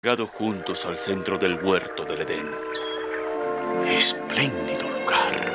Llegado juntos al centro del huerto del Edén. Espléndido lugar.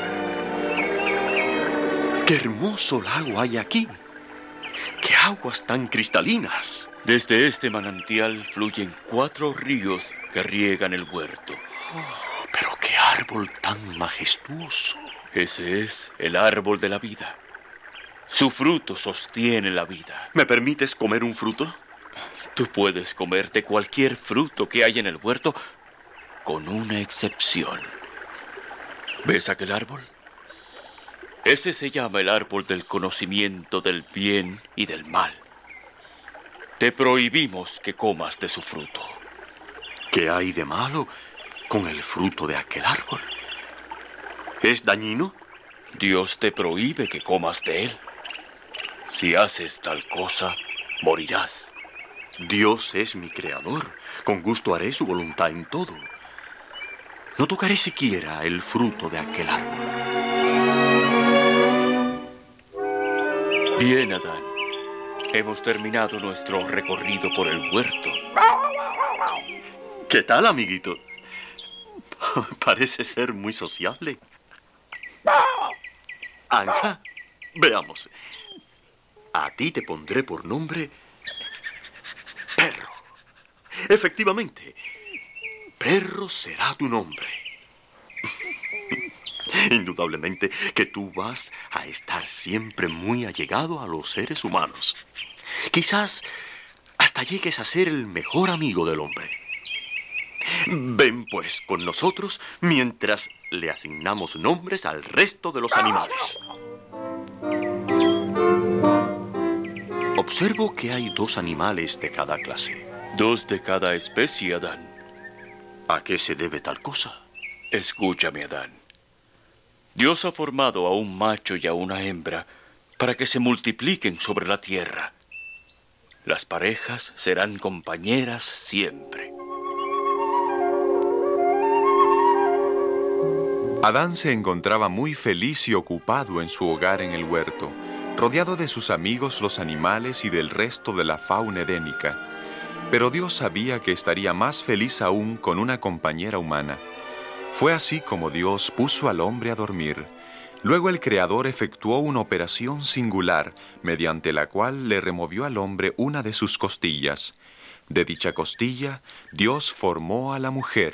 ¡Qué hermoso lago hay aquí! ¡Qué aguas tan cristalinas! Desde este manantial fluyen 4 ríos que riegan el huerto. Oh, pero qué árbol tan majestuoso. Ese es el árbol de la vida. Su fruto sostiene la vida. ¿Me permites comer un fruto? Tú puedes comerte cualquier fruto que hay en el huerto, con una excepción. ¿Ves aquel árbol? Ese se llama el árbol del conocimiento del bien y del mal. Te prohibimos que comas de su fruto. ¿Qué hay de malo con el fruto de aquel árbol? ¿Es dañino? Dios te prohíbe que comas de él. Si haces tal cosa, morirás. Dios es mi creador. Con gusto haré su voluntad en todo. No tocaré siquiera el fruto de aquel árbol. Bien, Adán. Hemos terminado nuestro recorrido por el huerto. ¿Qué tal, amiguito? Parece ser muy sociable. Anja, veamos. A ti te pondré por nombre Perro. Efectivamente, Perro será tu nombre. Indudablemente que tú vas a estar siempre muy allegado a los seres humanos. Quizás hasta llegues a ser el mejor amigo del hombre. Ven pues con nosotros mientras le asignamos nombres al resto de los animales. Observo que hay 2 animales de cada clase. 2 de cada especie, Adán. ¿A qué se debe tal cosa? Escúchame, Adán. Dios ha formado a un macho y a una hembra para que se multipliquen sobre la tierra. Las parejas serán compañeras siempre. Adán se encontraba muy feliz y ocupado en su hogar en el huerto, rodeado de sus amigos los animales y del resto de la fauna edénica. Pero Dios sabía que estaría más feliz aún con una compañera humana. Fue así como Dios puso al hombre a dormir. Luego el Creador efectuó una operación singular, mediante la cual le removió al hombre una de sus costillas. De dicha costilla, Dios formó a la mujer